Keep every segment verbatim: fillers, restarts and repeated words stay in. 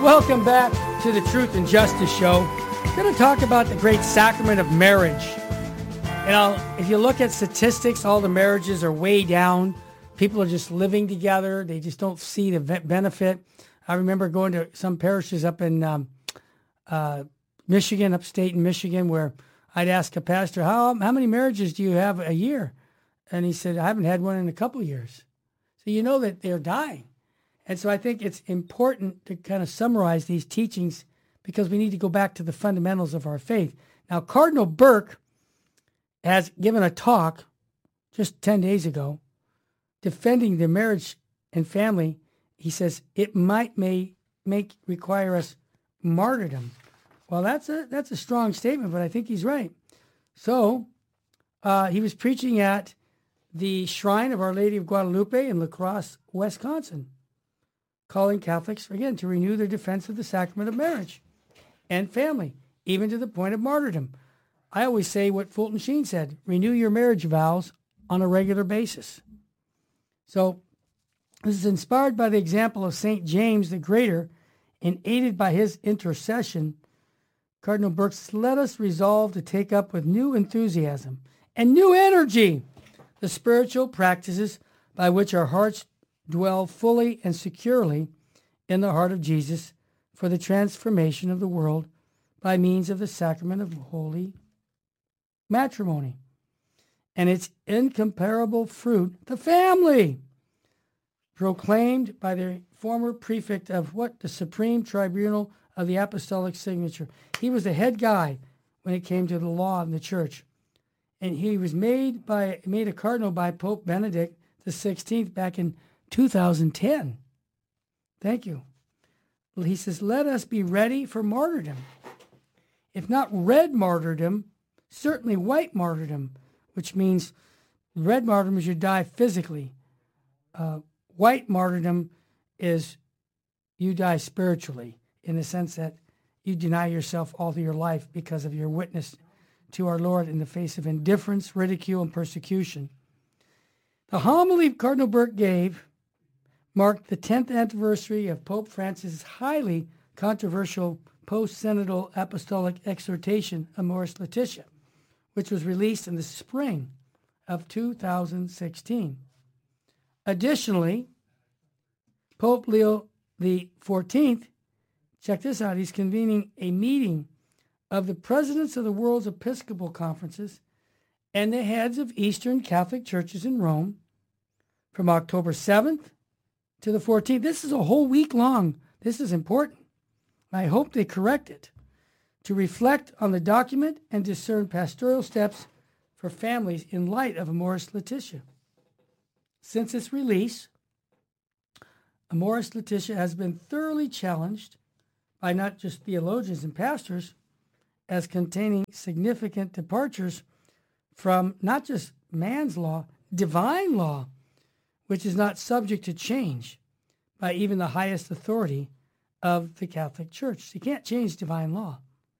Welcome back to the Truth and Justice Show. We're going to talk about the great sacrament of marriage. You know, if you look at statistics, all the marriages are way down. People are just living together. They just don't see the benefit. I remember going to some parishes up in um, uh, Michigan, upstate in Michigan, where I'd ask a pastor, how, how many marriages do you have a year? And he said, I haven't had one in a couple of years. So you know that they're dying. And so I think it's important to kind of summarize these teachings because we need to go back to the fundamentals of our faith. Now, Cardinal Burke has given a talk just ten days ago defending the marriage and family. He says it might may make require us martyrdom. Well, that's a that's a strong statement, but I think he's right. So uh, he was preaching at the Shrine of Our Lady of Guadalupe in La Crosse, Wisconsin, calling Catholics, again, to renew their defense of the sacrament of marriage and family, even to the point of martyrdom. I always say what Fulton Sheen said, renew your marriage vows on a regular basis. So this is inspired by the example of Saint James the Greater and aided by his intercession. Cardinal Burke says, let us resolve to take up with new enthusiasm and new energy the spiritual practices by which our hearts dwell fully and securely in the heart of Jesus for the transformation of the world by means of the sacrament of holy matrimony and its incomparable fruit, the family, proclaimed by the former prefect of what? The Supreme Tribunal of the Apostolic Signature. He was the head guy when it came to the law in the church. And he was made by made a cardinal by Pope Benedict the sixteenth back in two thousand ten. Thank you. He says, let us be ready for martyrdom. If not red martyrdom, certainly white martyrdom, which means red martyrdom is you die physically. Uh, white martyrdom is you die spiritually, in the sense that you deny yourself all of your life because of your witness to our Lord in the face of indifference, ridicule, and persecution. The homily Cardinal Burke gave marked the tenth anniversary of Pope Francis' highly controversial post-synodal apostolic exhortation, Amoris Laetitia, which was released in the spring of two thousand sixteen. Additionally, Pope Leo the fourteenth, check this out, he's convening a meeting of the presidents of the world's Episcopal conferences and the heads of Eastern Catholic churches in Rome from October seventh to the fourteenth. This is a whole week long. This is important. I hope they correct it to reflect on the document and discern pastoral steps for families in light of Amoris Laetitia. Since its release, Amoris Laetitia has been thoroughly challenged by not just theologians and pastors as containing significant departures from not just man's law, divine law, which is not subject to change by even the highest authority of the Catholic Church. So you can't change divine law.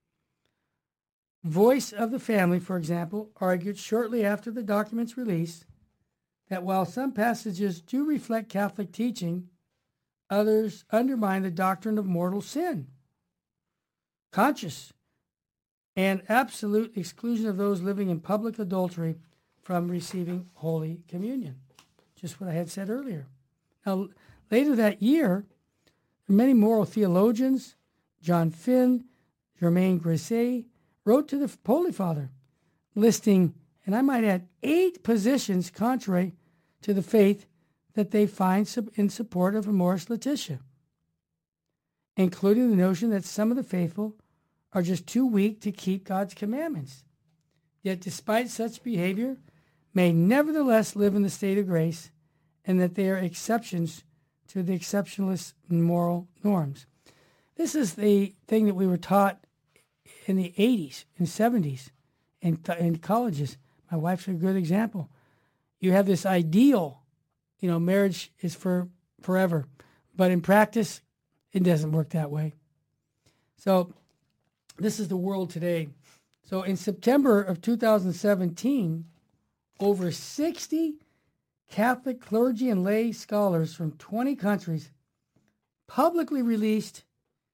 Voice of the Family, for example, argued shortly after the document's release that while some passages do reflect Catholic teaching, others undermine the doctrine of mortal sin, conscious and absolute exclusion of those living in public adultery from receiving Holy Communion. Just what I had said earlier. Now, later that year, many moral theologians, John Finn, Germain Grisey, wrote to the Holy Father, listing, and I might add, eight positions contrary to the faith that they find in support of Amoris Laetitia, including the notion that some of the faithful are just too weak to keep God's commandments, yet despite such behavior, may nevertheless live in the state of grace, and that they are exceptions to the exceptionalist moral norms. This is the thing that we were taught in the eighties and seventies in, in colleges. My wife's a good example. You have this ideal, you know, marriage is for forever, but in practice, it doesn't work that way. So this is the world today. So in September of two thousand seventeen, over sixty Catholic clergy and lay scholars from twenty countries publicly released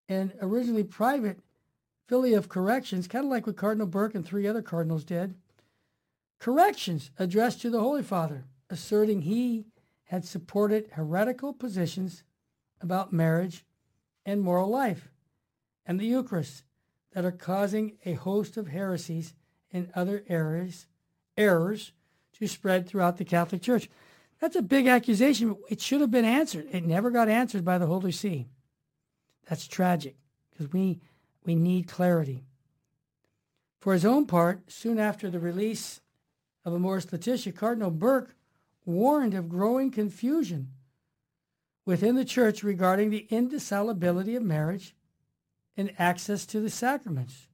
and originally private Filii of Corrections, kind of like what Cardinal Burke and three other cardinals did. Corrections addressed to the Holy Father, asserting he had supported heretical positions about marriage and moral life and the Eucharist that are causing a host of heresies and other errors, errors to spread throughout the Catholic Church. That's a big accusation. It should have been answered. It never got answered by the Holy See. That's tragic because we, we need clarity. For his own part, soon after the release of Amoris Laetitia, Cardinal Burke warned of growing confusion within the Church regarding the indissolubility of marriage and access to the sacraments.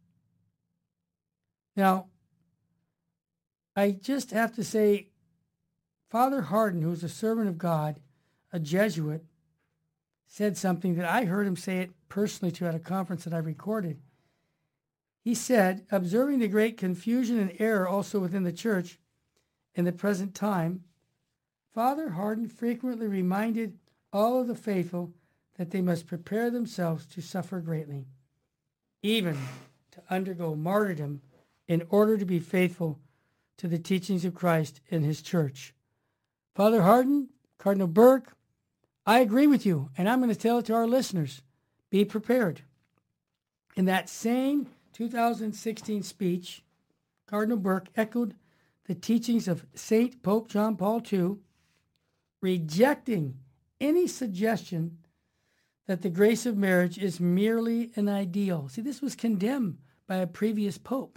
Now, I just have to say, Father Hardon, who's a servant of God, a Jesuit, said something that I heard him say it personally to at a conference that I recorded. He said, observing the great confusion and error also within the Church in the present time, Father Hardon frequently reminded all of the faithful that they must prepare themselves to suffer greatly, even to undergo martyrdom in order to be faithful to the teachings of Christ in his Church. Father Hardon, Cardinal Burke, I agree with you, and I'm going to tell it to our listeners. Be prepared. In that same two thousand sixteen speech, Cardinal Burke echoed the teachings of Saint Pope John Paul the Second, rejecting any suggestion that the grace of marriage is merely an ideal. See, this was condemned by a previous pope,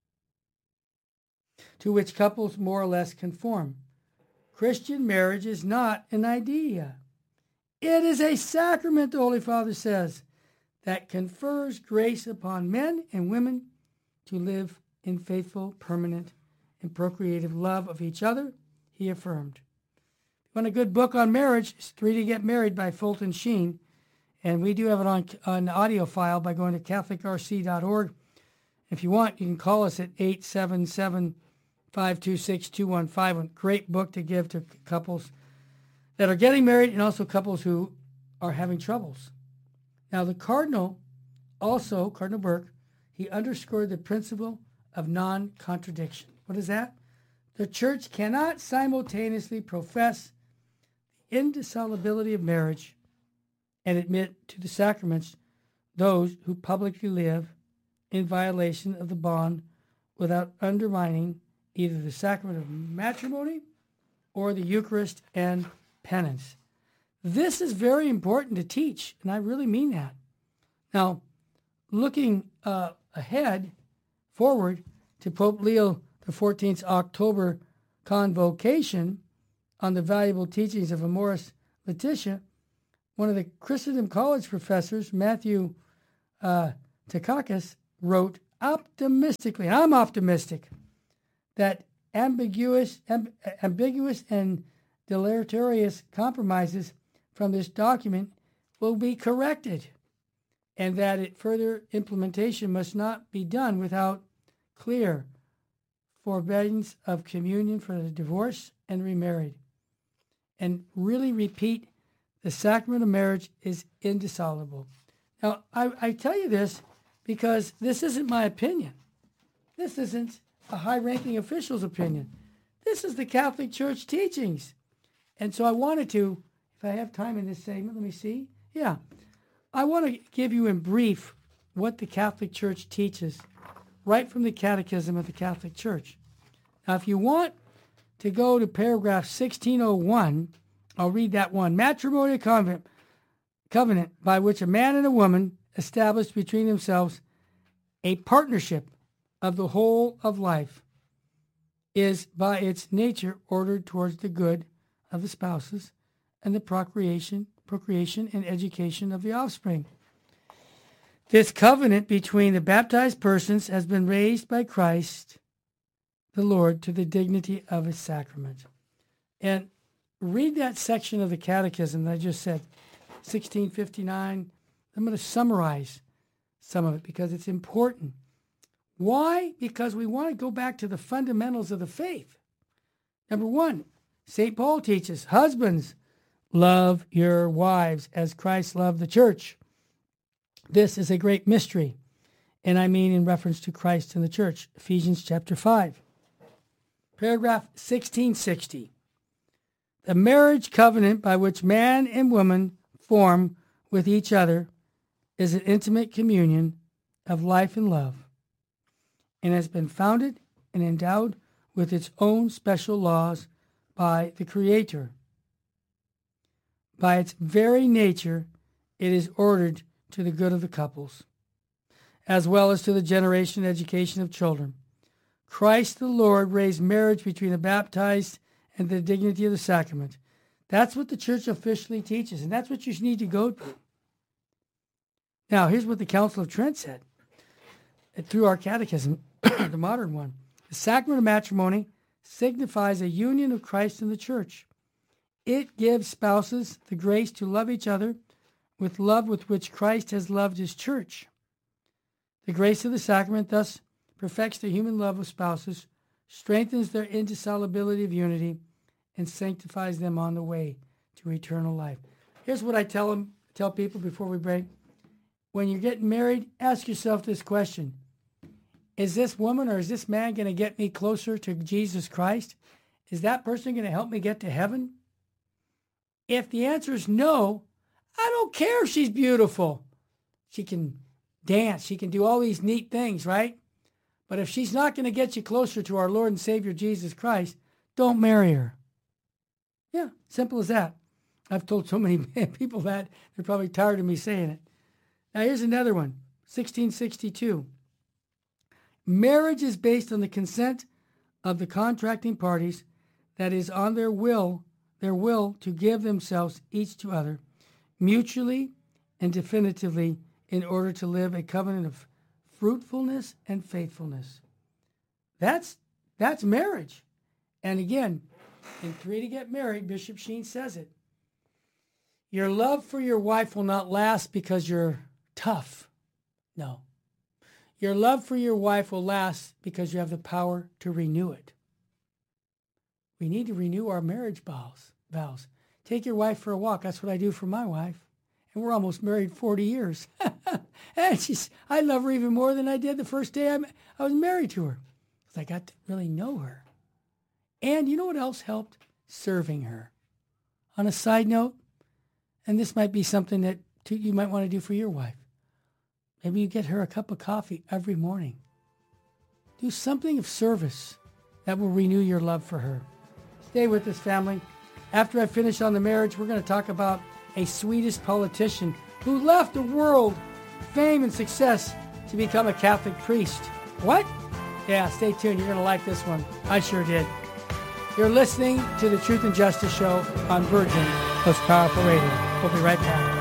to which couples more or less conform. Christian marriage is not an idea. It is a sacrament, the Holy Father says, that confers grace upon men and women to live in faithful, permanent, and procreative love of each other, he affirmed. If you want a good book on marriage, it's Three to Get Married by Fulton Sheen, and we do have it on an audio file by going to catholic r c dot org. If you want, you can call us at eight seven seven, five two six, two one five one. Great book to give to couples that are getting married and also couples who are having troubles. Now, the Cardinal, also, Cardinal Burke, he underscored the principle of non-contradiction. What is that? The Church cannot simultaneously profess the indissolubility of marriage and admit to the sacraments those who publicly live in violation of the bond without undermining either the sacrament of matrimony or the Eucharist and penance. This is very important to teach, and I really mean that. Now, looking uh, ahead, forward to Pope Leo the fourteenth's October convocation on the valuable teachings of Amoris Laetitia, one of the Christendom College professors, Matthew uh, Takakis, wrote optimistically, and I'm optimistic, that ambiguous, amb- ambiguous and deleterious compromises from this document will be corrected, and that it further implementation must not be done without clear forbiddance of communion for the divorced and remarried. And really repeat, the sacrament of marriage is indissoluble. Now, I, I tell you this because this isn't my opinion. This isn't a high-ranking official's opinion. This is the Catholic Church teachings. And so I wanted to, if I have time in this segment, let me see. Yeah. I want to give you in brief what the Catholic Church teaches right from the Catechism of the Catholic Church. Now, if you want to go to paragraph sixteen oh one, I'll read that one. Matrimonial covenant, covenant by which a man and a woman establish between themselves a partnership of the whole of life is by its nature ordered towards the good of the spouses and the procreation, procreation and education of the offspring. This covenant between the baptized persons has been raised by Christ the Lord to the dignity of his sacrament. And read that section of the Catechism that I just said, sixteen fifty-nine. I'm going to summarize some of it because it's important. Why? Because we want to go back to the fundamentals of the faith. Number one, Saint Paul teaches, husbands, love your wives as Christ loved the church This is a great mystery, and I mean in reference to Christ and the church. Ephesians chapter five. Paragraph sixteen sixty. The marriage covenant by which man and woman form with each other is an intimate communion of life and love, and has been founded and endowed with its own special laws by the Creator. By its very nature, it is ordered to the good of the couples, as well as to the generation and education of children. Christ the Lord raised marriage between the baptized and the dignity of the sacrament. That's what the church officially teaches, and that's what you need to go to. Now, here's what the Council of Trent said through our catechism, the modern one. The sacrament of matrimony signifies a union of Christ and the church. It gives spouses the grace to love each other with love with which Christ has loved his church. The grace of the sacrament thus perfects the human love of spouses, strengthens their indissolubility of unity, and sanctifies them on the way to eternal life. Here's what I tell them, tell people before we break. When you're getting married, ask yourself this question. Is this woman or is this man going to get me closer to Jesus Christ? Is that person going to help me get to heaven? If the answer is no, I don't care if she's beautiful. She can dance. She can do all these neat things, right? But if she's not going to get you closer to our Lord and Savior Jesus Christ, don't marry her. Yeah, simple as that. I've told so many people that, they're probably tired of me saying it. Now here's another one, sixteen sixty-two. Marriage is based on the consent of the contracting parties, that is, on their will, their will to give themselves each to other, mutually and definitively, in order to live a covenant of fruitfulness and faithfulness. That's that's marriage. And again, in Three to Get Married, Bishop Sheen says it. Your love for your wife will not last because you're tough. No. Your love for your wife will last because you have the power to renew it. We need to renew our marriage vows. vows. Take your wife for a walk. That's what I do for my wife. And we're almost married forty years. And she's, I love her even more than I did the first day I, I was married to her. Because I got to really know her. And you know what else helped? Serving her. On a side note, and this might be something that you might want to do for your wife. Maybe you get her a cup of coffee every morning. Do something of service that will renew your love for her. Stay with us, family. After I finish on the marriage, we're going to talk about a Swedish politician who left the world fame and success to become a Catholic priest. What? Yeah, stay tuned. You're going to like this one. I sure did. You're listening to the Truth and Justice Show on Virgin Most Powerful Radio. We'll be right back.